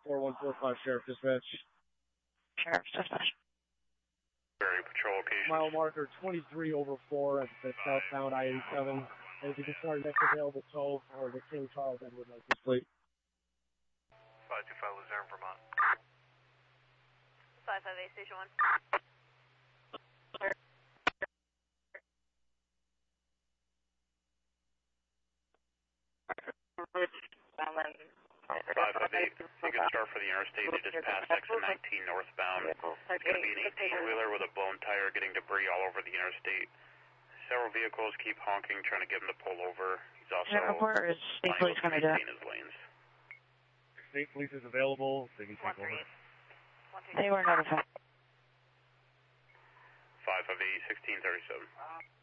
4145 Sheriff Dispatch. Sheriff's Dispatch. Berry Patrol location. Mile marker 23/4 at the southbound I-87. And if you can start next available tow for the King Charles Edward license plate. 525 Luzerne, Vermont. 558 Station 1. You can start for the interstate. They just passed exit 19 northbound. It's going to be an 18-wheeler with a blown tire getting debris all over the interstate. Several vehicles keep honking, trying to get him to pull over. He's also where is State Police going to do it? his lanes. State Police is available. They can take over. They were notified. 558 1637.